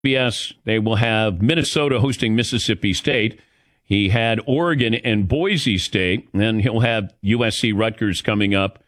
CBS, they will have Minnesota hosting Mississippi State. He had Oregon and Boise State. And then he'll have USC Rutgers coming up.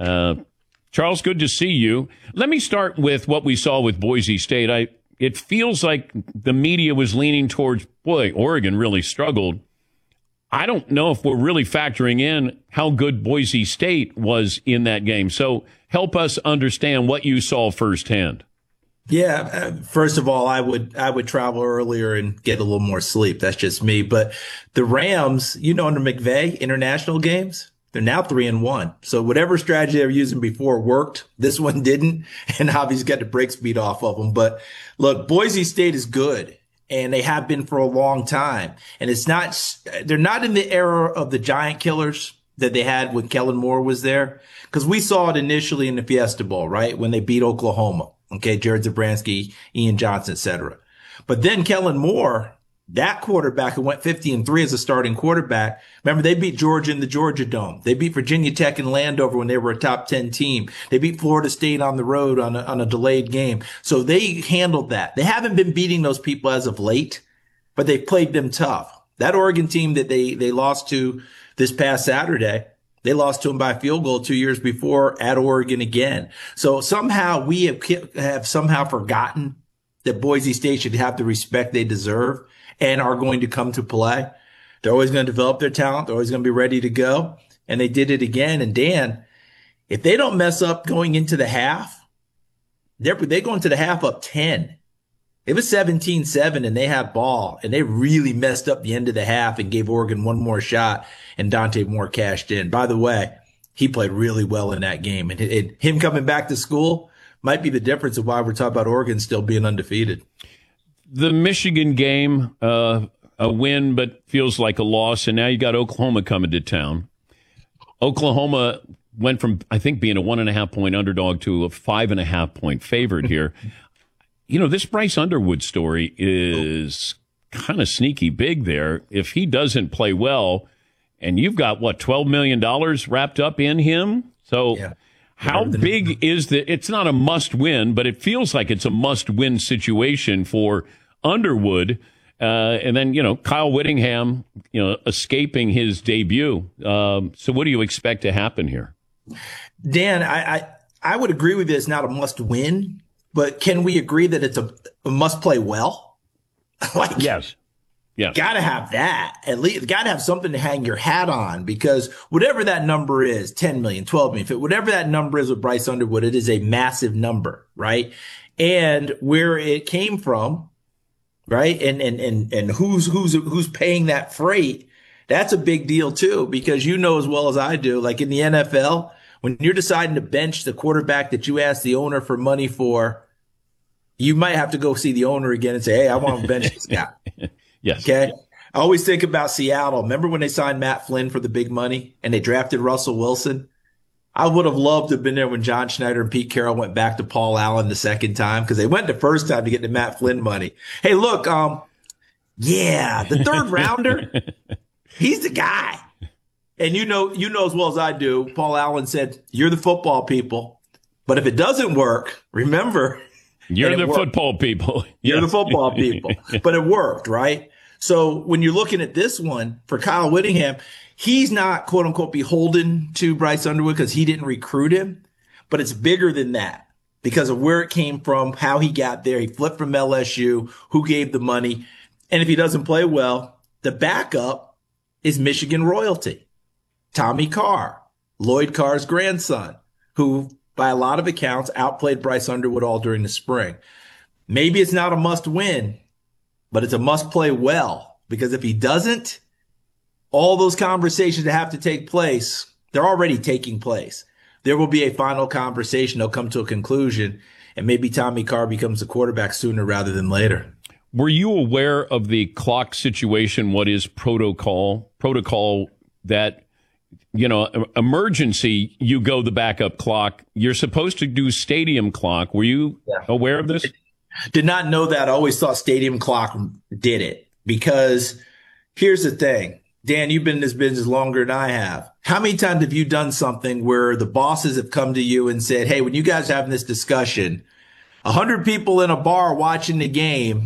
Charles, good to see you. Let me start with what we saw with Boise State. It feels like the media was leaning towards, boy, Oregon really struggled. I don't know if we're really factoring in how good Boise State was in that game. So help us understand what you saw firsthand. Yeah. First of all, I would travel earlier and get a little more sleep. That's just me. But the Rams, under McVay, international games, they're now 3-1. So whatever strategy they were using before worked. This one didn't. And obviously got the brakes beat off of them. But look, Boise State is good. And they have been for a long time. And they're not in the era of the giant killers that they had when Kellen Moore was there. Because we saw it initially in the Fiesta Bowl, right? When they beat Oklahoma. Okay, Jared Zabransky, Ian Johnson, et cetera. But then Kellen Moore, that quarterback who went 50-3 as a starting quarterback. Remember, they beat Georgia in the Georgia Dome. They beat Virginia Tech and Landover when they were a top 10 team. They beat Florida State on the road on a delayed game. So they handled that. They haven't been beating those people as of late, but they played them tough. That Oregon team that they lost to this past Saturday, they lost to them by a field goal 2 years before at Oregon again. So somehow we have somehow forgotten that Boise State should have the respect they deserve and are going to come to play. They're always going to develop their talent. They're always going to be ready to go. And they did it again. And Dan, if they don't mess up going into the half, they go into the half up 10. It was 17-7 and they had ball and they really messed up the end of the half and gave Oregon one more shot and Dante Moore cashed in. By the way, he played really well in that game and him coming back to school might be the difference of why we're talking about Oregon still being undefeated. The Michigan game, a win, but feels like a loss. And now you got Oklahoma coming to town. Oklahoma went from, I think, being a 1.5 point underdog to a 5.5 point favorite here. This Bryce Underwood story is kind of sneaky big there. If he doesn't play well, and you've got, $12 million wrapped up in him? So yeah. How big is it's not a must win, but it feels like it's a must win situation for Underwood. And then, Kyle Whittingham, escaping his debut. So what do you expect to happen here? Dan, I would agree with you. It's not a must win, but can we agree that it's a must play well? Yes. Yeah. Gotta have that. At least gotta have something to hang your hat on because whatever that number is, 10 million, 12 million, whatever that number is with Bryce Underwood, it is a massive number, right? And where it came from, right? And who's paying that freight? That's a big deal too, because as well as I do, like in the NFL, when you're deciding to bench the quarterback that you asked the owner for money for, you might have to go see the owner again and say, hey, I want to bench this guy. Yes. Okay. I always think about Seattle. Remember when they signed Matt Flynn for the big money and they drafted Russell Wilson? I would have loved to have been there when John Schneider and Pete Carroll went back to Paul Allen the second time because they went the first time to get the Matt Flynn money. Hey, look, the third rounder, he's the guy. And you know as well as I do, Paul Allen said, you're the football people. But if it doesn't work, remember, you're the football people. You're the football people. But it worked, right? So when you're looking at this one for Kyle Whittingham, he's not, quote unquote, beholden to Bryce Underwood because he didn't recruit him. But it's bigger than that because of where it came from, how he got there. He flipped from LSU, who gave the money. And if he doesn't play well, the backup is Michigan royalty. Tommy Carr, Lloyd Carr's grandson, who by a lot of accounts outplayed Bryce Underwood all during the spring. Maybe it's not a must win, but it's a must play well, because if he doesn't, all those conversations that have to take place, they're already taking place. There will be a final conversation. They'll come to a conclusion, and maybe Tommy Carr becomes the quarterback sooner rather than later. Were you aware of the clock situation? What is protocol that, emergency, you go the backup clock. You're supposed to do stadium clock. Were you aware of this? Did not know that. I always thought stadium clock did it, because here's the thing. Dan, you've been in this business longer than I have. How many times have you done something where the bosses have come to you and said, hey, when you guys are having this discussion, 100 people in a bar watching the game